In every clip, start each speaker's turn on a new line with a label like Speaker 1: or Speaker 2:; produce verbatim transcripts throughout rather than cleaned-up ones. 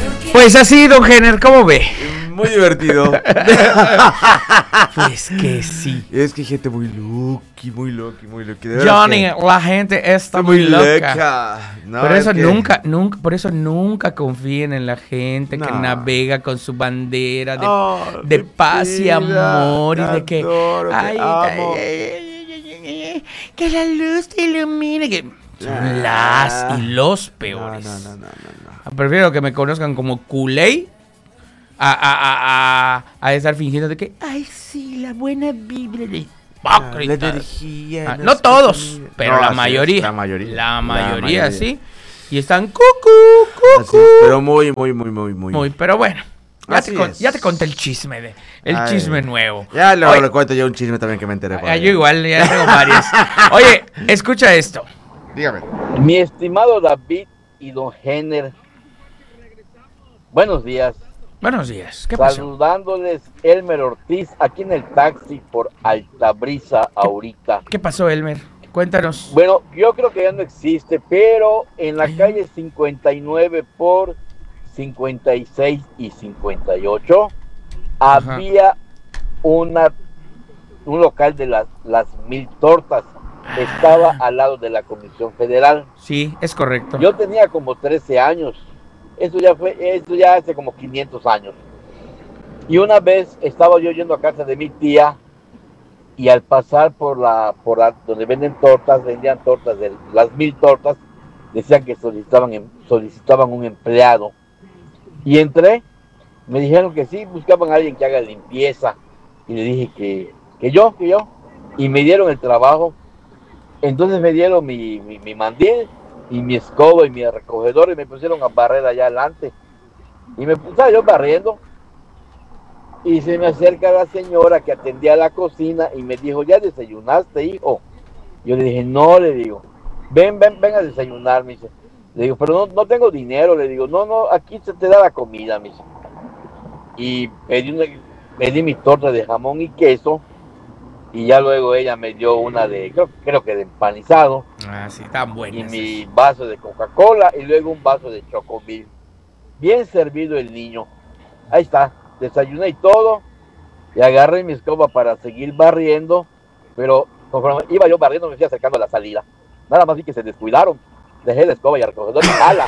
Speaker 1: Pues así, don Jenner, ¿cómo ve?
Speaker 2: Muy divertido.
Speaker 1: Pues que sí.
Speaker 2: Es que hay gente muy loqui, muy loqui, muy loqui.
Speaker 1: Johnny, que la gente está muy, muy loca.
Speaker 2: loca. No,
Speaker 1: por eso
Speaker 2: que...
Speaker 1: nunca, nunca, por eso nunca confíen en la gente no. que navega con su bandera de, oh, de paz vida, y amor y de que,
Speaker 2: adoro,
Speaker 1: ay,
Speaker 2: amo.
Speaker 1: Ay, ay, ay, ay, que la luz te ilumine, que son ah, las y los peores.
Speaker 2: No, no, no, no, no, no.
Speaker 1: Prefiero que me conozcan como Kool-Aid a, a, a, a, a estar fingiendo de que, ay, sí, la buena vibra de hipócritas.
Speaker 2: La energía.
Speaker 1: Ah, no todos, pero
Speaker 2: no,
Speaker 1: la, mayoría,
Speaker 2: la mayoría.
Speaker 1: La mayoría. La
Speaker 2: mayoría,
Speaker 1: sí. Y están cucú, cucú.
Speaker 2: Es, pero muy, muy, muy, muy, muy.
Speaker 1: Muy, pero bueno. Ya te, con, ya te conté el chisme de el Ay, chisme nuevo.
Speaker 2: Ya lo, lo cuento yo un chisme también que me enteré.
Speaker 1: Por yo igual, ya tengo varios. Oye, escucha esto.
Speaker 2: Dígame.
Speaker 3: Mi estimado David y don Jenner, buenos días.
Speaker 1: Buenos días. ¿Qué pasó?
Speaker 3: Saludándoles Elmer Ortiz aquí en el taxi por Altabrisa ahorita.
Speaker 1: ¿Qué pasó, Elmer? Cuéntanos.
Speaker 3: Bueno, yo creo que ya no existe, pero en la Ay. calle cincuenta y nueve por cincuenta y seis y cincuenta y ocho Ajá. había una un local de las, las mil tortas. Estaba al lado de la Comisión Federal.
Speaker 1: Sí, es correcto.
Speaker 3: Yo tenía como trece años. Eso ya fue, eso ya hace como quinientos años. Y una vez estaba yo yendo a casa de mi tía y al pasar por la, por la, donde venden tortas, vendían tortas de las mil tortas, decían que solicitaban, solicitaban un empleado. Y entré, me dijeron que sí, buscaban a alguien que haga limpieza. Y le dije que, que yo, que yo. Y me dieron el trabajo. Entonces me dieron mi, mi, mi mandil y mi escoba y mi recogedor y me pusieron a barrer allá adelante. Y me puse yo barriendo y se me acerca la señora que atendía la cocina y me dijo, ¿ya desayunaste, hijo? Yo le dije, no, le digo, ven, ven, ven a desayunar, me dice. Le digo, pero no, no tengo dinero, le digo, no, no, aquí se te da la comida, me dice. Y pedí, una, pedí mi torta de jamón y queso. Y ya luego ella me dio una de, creo, creo que de empanizado.
Speaker 1: Ah, sí, tan buena.
Speaker 3: Y mi vaso de Coca-Cola y luego un vaso de Chocomil. Bien servido el niño. Ahí está, desayuné y todo. Y agarré mi escoba para seguir barriendo. Pero conforme iba yo barriendo me fui acercando a la salida. Nada más vi que se descuidaron. Dejé la escoba y el recogedor y jala.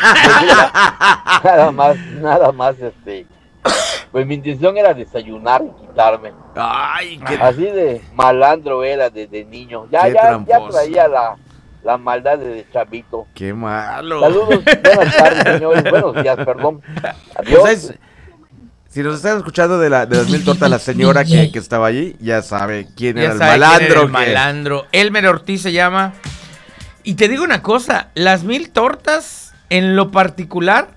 Speaker 3: Nada más, nada más este... Pues mi intención era desayunar y quitarme.
Speaker 2: Ay, qué...
Speaker 3: Así de malandro era desde niño. Ya, ya, ya traía la, la maldad de chavito.
Speaker 2: Qué malo.
Speaker 3: Saludos, buenas tardes, señores. Buenos días, perdón. Adiós.
Speaker 2: Pues es, si nos están escuchando de, la, de las mil tortas, la señora que, que estaba allí, ya sabe quién,
Speaker 1: ya
Speaker 2: era, el
Speaker 1: sabe
Speaker 2: malandro,
Speaker 1: quién era el
Speaker 2: que...
Speaker 1: malandro. Elmer Ortiz se llama. Y te digo una cosa, las mil tortas, en lo particular,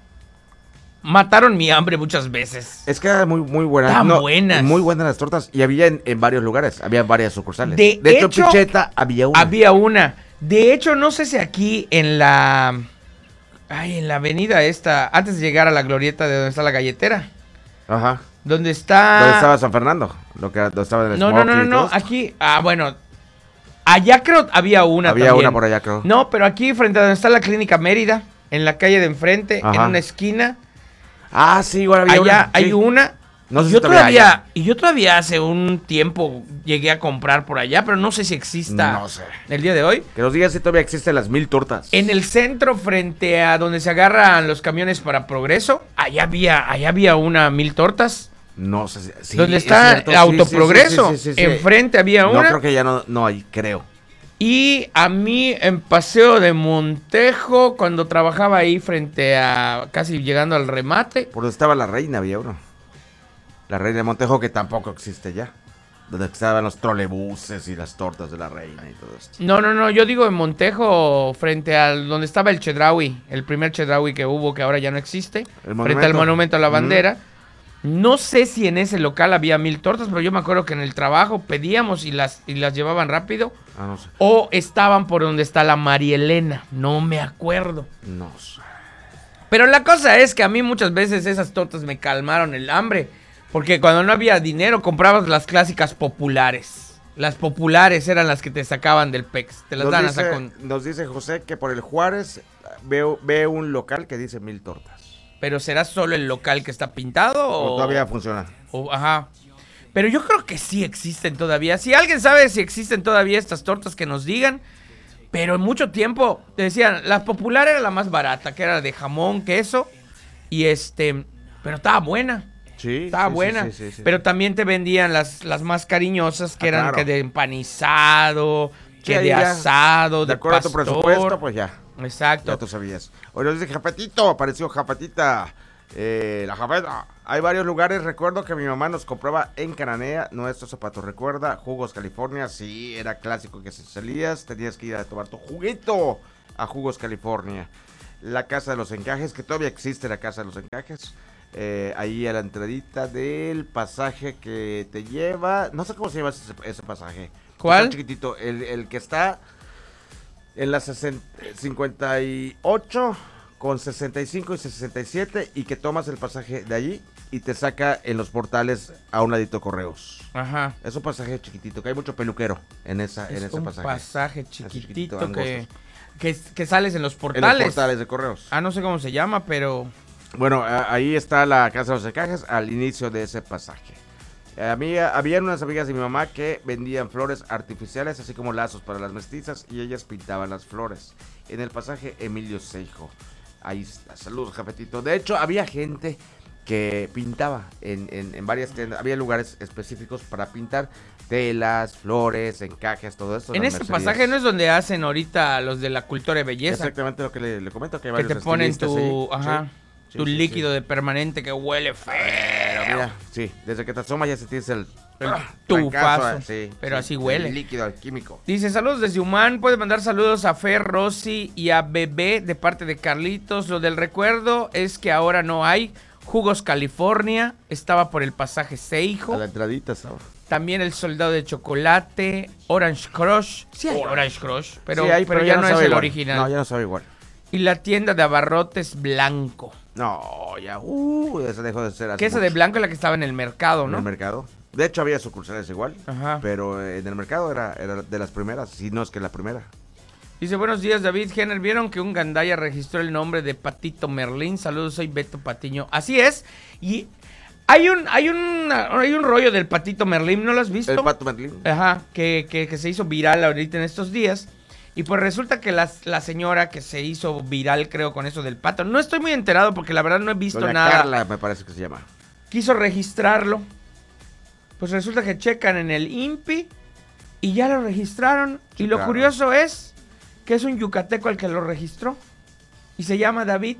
Speaker 1: mataron mi hambre muchas veces.
Speaker 2: Es que eran muy, muy buenas.
Speaker 1: Tan no, buenas.
Speaker 2: Muy buenas las tortas. Y había en, en varios lugares. Había varias sucursales.
Speaker 1: De,
Speaker 2: de hecho,
Speaker 1: hecho,
Speaker 2: Picheta había una.
Speaker 1: Había una. De hecho, no sé si aquí en la... Ay, en la avenida esta, antes de llegar a la glorieta de donde está la galletera.
Speaker 2: Ajá.
Speaker 1: Donde está...
Speaker 2: Donde estaba San Fernando. Lo que, donde estaba el
Speaker 1: no, no, no, no, no. Aquí... Ah, bueno... Allá creo había una
Speaker 2: Había
Speaker 1: también.
Speaker 2: una por allá, creo.
Speaker 1: No, pero aquí frente a donde está la clínica Mérida, en la calle de enfrente, Ajá. en una esquina.
Speaker 2: Ah, sí, igual había
Speaker 1: allá
Speaker 2: una.
Speaker 1: Allá hay
Speaker 2: sí.
Speaker 1: una.
Speaker 2: No sé
Speaker 1: yo
Speaker 2: si
Speaker 1: todavía, y yo todavía hace un tiempo llegué a comprar por allá, pero no sé si exista
Speaker 2: no sé.
Speaker 1: el día de hoy.
Speaker 2: Que nos digas si todavía existen las mil tortas.
Speaker 1: En el centro, frente a donde se agarran los camiones para Progreso, allá había, allá había una mil tortas.
Speaker 2: No sé si... Sí,
Speaker 1: donde está
Speaker 2: cierto,
Speaker 1: Autoprogreso.
Speaker 2: Sí, sí, sí, sí, sí,
Speaker 1: enfrente había
Speaker 2: no,
Speaker 1: una.
Speaker 2: No, creo que ya no, no hay, creo.
Speaker 1: Y a mí en Paseo de Montejo, cuando trabajaba ahí frente a, casi llegando al remate.
Speaker 2: Por donde estaba la Reina había uno. La Reina de Montejo, que tampoco existe ya. Donde estaban los trolebuses y las tortas de la Reina y todo esto.
Speaker 1: No, no, no, yo digo en Montejo, frente a donde estaba el Chedraui, el primer Chedraui que hubo, que ahora ya no existe. Frente al Monumento a la Bandera. Mm. No sé si en ese local había mil tortas, pero yo me acuerdo que en el trabajo pedíamos y las, y las llevaban rápido.
Speaker 2: Ah, no sé.
Speaker 1: O estaban por donde está la María Elena, no me acuerdo.
Speaker 2: No sé.
Speaker 1: Pero la cosa es que a mí muchas veces esas tortas me calmaron el hambre. Porque cuando no había dinero comprabas las clásicas populares. Las populares eran las que te sacaban del Pex. Te las
Speaker 2: nos
Speaker 1: dan
Speaker 2: dice,
Speaker 1: hasta con...
Speaker 2: Nos dice José que por el Juárez ve, ve un local que dice mil tortas.
Speaker 1: pero ¿será solo el local que está pintado? O,
Speaker 2: o todavía funciona.
Speaker 1: O, ajá. Pero yo creo que sí existen todavía. Si alguien sabe si existen todavía estas tortas, que nos digan. Pero en mucho tiempo, te decían, la popular era la más barata, que era de jamón, queso. Y este, pero estaba buena.
Speaker 2: Sí.
Speaker 1: Estaba
Speaker 2: sí,
Speaker 1: buena.
Speaker 2: Sí, sí, sí, sí.
Speaker 1: Pero también te vendían las, las más cariñosas, que
Speaker 2: Ah,
Speaker 1: eran
Speaker 2: claro.
Speaker 1: que de empanizado, que
Speaker 2: Sí,
Speaker 1: de
Speaker 2: ya,
Speaker 1: asado,
Speaker 2: de
Speaker 1: de
Speaker 2: acuerdo
Speaker 1: pastor.
Speaker 2: a tu presupuesto, pues ya.
Speaker 1: Exacto.
Speaker 2: Ya tú sabías. Hoy nos dice Japetito, apareció Japetita. Eh, la Japeta. Hay varios lugares, recuerdo que mi mamá nos compraba en Cananea nuestros zapatos. Recuerda, Jugos California, sí, era clásico que si salías tenías que ir a tomar tu juguito a Jugos California. La Casa de los Encajes, que todavía existe la Casa de los Encajes. Eh, ahí a la entradita del pasaje que te lleva, no sé cómo se llama ese, ese pasaje.
Speaker 1: ¿Cuál?
Speaker 2: Está chiquitito, el, el que está en la sesenta, cincuenta y ocho con sesenta y cinco y sesenta y siete y que tomas el pasaje de allí y te saca en los portales a un ladito Correos.
Speaker 1: Ajá.
Speaker 2: Es un pasaje chiquitito, que hay mucho peluquero en esa
Speaker 1: Es
Speaker 2: en ese
Speaker 1: un
Speaker 2: pasaje.
Speaker 1: pasaje
Speaker 2: Así
Speaker 1: chiquitito
Speaker 2: chiquitito,
Speaker 1: que,
Speaker 2: angostos.
Speaker 1: que, que sales en los
Speaker 2: En
Speaker 1: portales.
Speaker 2: los portales de Correos.
Speaker 1: Ah, no sé cómo se llama, pero...
Speaker 2: Bueno, a- ahí está la Casa de los Encajes al inicio de ese pasaje. A mí, habían unas amigas de mi mamá que vendían flores artificiales, así como lazos para las mestizas, y ellas pintaban las flores. En el pasaje Emilio Seijo. Ahí está. Saludos, Jafetito. De hecho, había gente que pintaba en, en, en varias tiendas. Había lugares específicos para pintar telas, flores, encajes, todo esto.
Speaker 1: En
Speaker 2: las
Speaker 1: ese
Speaker 2: mercerías.
Speaker 1: pasaje no es donde hacen ahorita los de la cultura de belleza.
Speaker 2: Exactamente lo que le, le comento, que hay
Speaker 1: Que
Speaker 2: varios
Speaker 1: te ponen
Speaker 2: estilistas
Speaker 1: tu,
Speaker 2: ahí.
Speaker 1: ajá,
Speaker 2: Sí,
Speaker 1: tu
Speaker 2: sí, sí,
Speaker 1: líquido
Speaker 2: sí.
Speaker 1: de permanente que huele feo.
Speaker 2: Pero mira, sí, desde que te asomas ya se tienes el,
Speaker 1: El
Speaker 2: ah,
Speaker 1: tufazo,
Speaker 2: trancazo, sí,
Speaker 1: pero
Speaker 2: sí,
Speaker 1: así huele.
Speaker 2: el líquido químico.
Speaker 1: Dice, saludos desde Humán, puedes mandar saludos a Fer, Rosy y a Bebé de parte de Carlitos. Lo del recuerdo es que ahora no hay Jugos California, estaba por el pasaje Seijo.
Speaker 2: A la entradita estaba.
Speaker 1: También el Soldado de Chocolate, Orange Crush. Sí hay Orange Crush, pero,
Speaker 2: Sí, hay,
Speaker 1: pero ya, no es
Speaker 2: sabe
Speaker 1: el
Speaker 2: igual.
Speaker 1: original.
Speaker 2: No, ya no sabe igual.
Speaker 1: Y la tienda de abarrotes Blanco.
Speaker 2: No, ya, uh, esa dejó de ser así.
Speaker 1: Que esa de Blanco es la que estaba en el mercado,
Speaker 2: En
Speaker 1: ¿no?
Speaker 2: el mercado. De hecho, había sucursales igual.
Speaker 1: Ajá.
Speaker 2: Pero eh, en el mercado era, era de las primeras, si no es que la primera.
Speaker 1: Dice, buenos días, David Jenner. ¿Vieron que un gandaya registró el nombre de Patito Merlín? Saludos, soy Beto Patiño. Así es. Y hay un, hay un, hay un rollo del Patito Merlín, ¿no lo has visto?
Speaker 2: El Pato Merlín.
Speaker 1: Ajá, que, que, que se hizo viral ahorita en estos días. Y pues resulta que la, la señora que se hizo viral, creo, con eso del pato, no estoy muy enterado porque la verdad no he visto
Speaker 2: Doña
Speaker 1: nada.
Speaker 2: Carla, me parece que se llama.
Speaker 1: Quiso registrarlo. Pues resulta que checan en el I N P I y ya lo registraron. Y lo
Speaker 2: Claro.
Speaker 1: curioso es que es un yucateco el que lo registró. Y se llama David.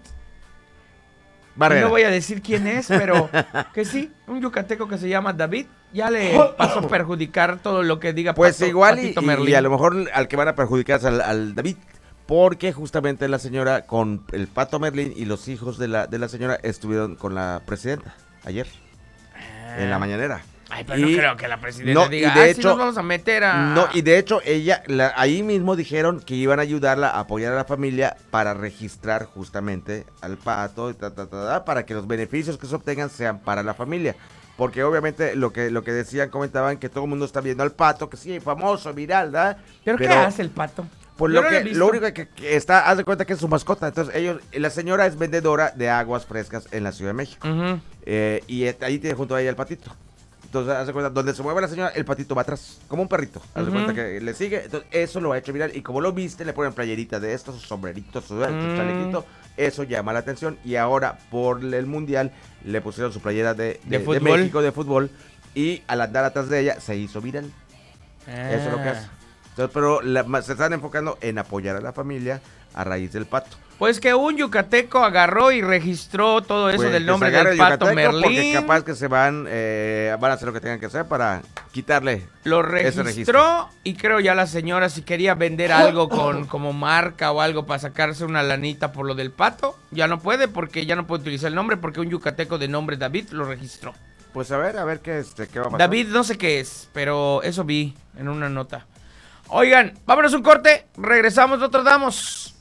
Speaker 1: Y
Speaker 2: Barrera.
Speaker 1: no voy a decir quién es, pero que sí, un yucateco que se llama David. Ya le pasó a perjudicar todo lo que diga
Speaker 2: Pues
Speaker 1: Pato-
Speaker 2: igual y,
Speaker 1: Patito
Speaker 2: y-
Speaker 1: Merlín.
Speaker 2: y a lo mejor al que van a perjudicar es al, al David. Porque justamente la señora con el Pato Merlín y los hijos de la, de la señora estuvieron con la presidenta ayer. En la mañanera.
Speaker 1: Ay, pero
Speaker 2: Y-
Speaker 1: no creo que la presidenta
Speaker 2: no, y
Speaker 1: diga,
Speaker 2: de
Speaker 1: "Ay, sí
Speaker 2: hecho-
Speaker 1: nos vamos a meter a...
Speaker 2: No, y de hecho ella, la- ahí mismo dijeron que iban a ayudarla a apoyar a la familia para registrar justamente al pato, ta, ta, ta, ta, para que los beneficios que se obtengan sean para la familia. Porque obviamente lo que, lo que decían, comentaban que todo el mundo está viendo al pato, que sí, famoso, viral, ¿verdad?
Speaker 1: ¿Pero, qué hace el pato?
Speaker 2: Pues
Speaker 1: Yo
Speaker 2: lo,
Speaker 1: no he
Speaker 2: que,
Speaker 1: visto.
Speaker 2: lo único que, que está, haz de cuenta que es su mascota. Entonces ellos, la señora es vendedora de aguas frescas en la Ciudad de México.
Speaker 1: Ujú.
Speaker 2: Eh, y et- ahí tiene junto a ella el patito. Entonces, haz de cuenta, donde se mueve la señora, el patito va atrás, como un perrito. Haz de
Speaker 1: Ujú.
Speaker 2: cuenta que le sigue. Entonces, eso lo ha hecho viral. Y como lo viste, le ponen playerita de estos, sus sombreritos, su, su
Speaker 1: Mm.
Speaker 2: chalequito. Eso llama la atención. Y ahora, por el mundial, le pusieron su playera de,
Speaker 1: ¿De
Speaker 2: de, de
Speaker 1: fútbol?
Speaker 2: México de fútbol. Y al andar atrás de ella, se hizo viral. Eso es lo que
Speaker 1: Ah.
Speaker 2: hace. Entonces, pero la- ma- se están enfocando en apoyar a la familia a raíz del pato.
Speaker 1: Pues que un yucateco agarró y registró todo eso
Speaker 2: Pues,
Speaker 1: del
Speaker 2: que
Speaker 1: nombre
Speaker 2: se agarre
Speaker 1: del
Speaker 2: el
Speaker 1: pato
Speaker 2: yucateco, Porque
Speaker 1: Merlín.
Speaker 2: capaz que se van, eh, van a hacer lo que tengan que hacer para quitarle.
Speaker 1: Lo
Speaker 2: ese
Speaker 1: registró
Speaker 2: registro.
Speaker 1: y creo ya la señora si quería vender algo con como marca o algo para sacarse una lanita por lo del pato, ya no puede porque ya no puede utilizar el nombre porque un yucateco de nombre David lo registró.
Speaker 2: Pues a ver, a ver qué, este, qué va a pasar.
Speaker 1: David no sé qué es, pero eso vi en una nota. Oigan, vámonos un corte, regresamos, nosotros damos.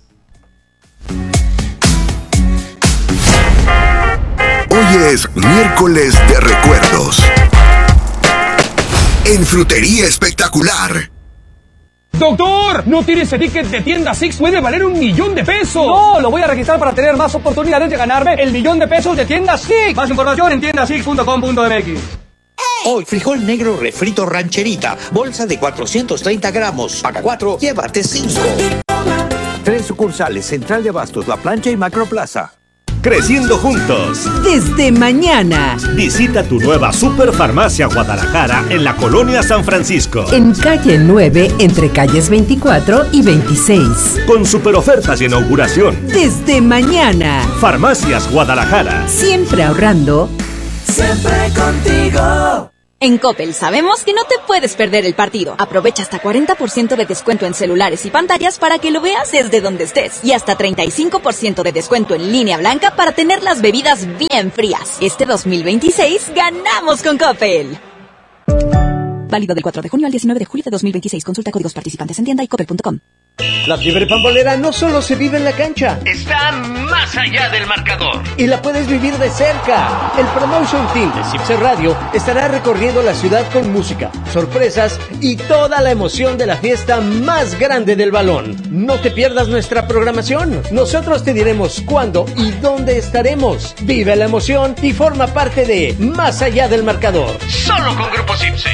Speaker 4: Hoy es miércoles de recuerdos. En Frutería Espectacular.
Speaker 5: Doctor, ¿no tiene ese ticket de tienda Six? Puede valer un millón de pesos. No, lo voy a registrar para tener más oportunidades de ganarme el millón de pesos de tienda Six. Más información en tienda six punto com punto m x.
Speaker 6: Hoy, frijol negro refrito rancherita, bolsa de cuatrocientos treinta gramos. Paga cuatro, llévate cinco. Tres sucursales, Central de Abastos, La Plancha y Macroplaza.
Speaker 7: Creciendo juntos.
Speaker 8: Desde mañana.
Speaker 7: Visita tu nueva Superfarmacia Guadalajara en la Colonia San Francisco.
Speaker 8: En calle nueve, entre calles veinticuatro y veintiséis.
Speaker 7: Con super ofertas de inauguración.
Speaker 8: Desde mañana.
Speaker 7: Farmacias Guadalajara.
Speaker 8: Siempre ahorrando.
Speaker 9: Siempre contigo.
Speaker 10: En Coppel sabemos que no te puedes perder el partido. Aprovecha hasta cuarenta por ciento de descuento en celulares y pantallas para que lo veas desde donde estés. Y hasta treinta y cinco por ciento de descuento en línea blanca para tener las bebidas bien frías. Este dos mil veintiséis ganamos con Coppel. Válido del cuatro de junio al diecinueve de julio de dos mil veintiséis. Consulta códigos participantes en tienda y coppel punto com.
Speaker 11: La fiebre pambolera no solo se vive en la cancha,
Speaker 12: está más allá del marcador
Speaker 11: y la puedes vivir de cerca. El Promotion Team de Cipse Radio estará recorriendo la ciudad con música, sorpresas y toda la emoción de la fiesta más grande del balón. No te pierdas nuestra programación. Nosotros te diremos cuándo y dónde estaremos. Vive la emoción y forma parte de Más allá del marcador.
Speaker 12: Solo con Grupo Cipse.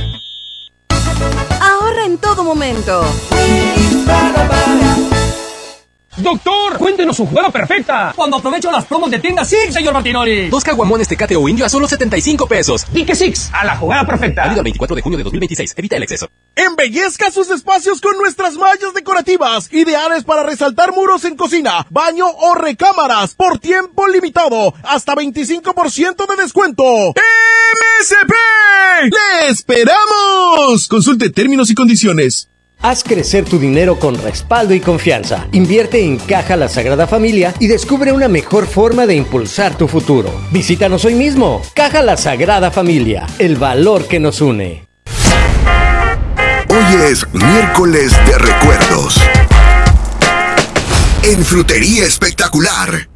Speaker 8: Ahorra en todo momento.
Speaker 5: Doctor, cuéntenos su jugada perfecta. Cuando aprovecho las promos de tienda Six, señor Martinoli.
Speaker 13: Dos caguamones Tecate o Indio a solo setenta y cinco pesos.
Speaker 5: Dije Six, a la jugada perfecta.
Speaker 13: Válido el veinticuatro de junio de dos mil veintiséis. Evita el exceso.
Speaker 14: Embellezca sus espacios con nuestras mallas decorativas, ideales para resaltar muros en cocina, baño o recámaras, por tiempo limitado, hasta veinticinco por ciento de descuento. ¡M S P! ¡Le esperamos! Consulte términos y condiciones.
Speaker 11: Haz crecer tu dinero con respaldo y confianza. Invierte en Caja La Sagrada Familia y descubre una mejor forma de impulsar tu futuro. Visítanos hoy mismo. Caja La Sagrada Familia, el valor que nos une.
Speaker 4: Hoy es miércoles de recuerdos. En Frutería Espectacular,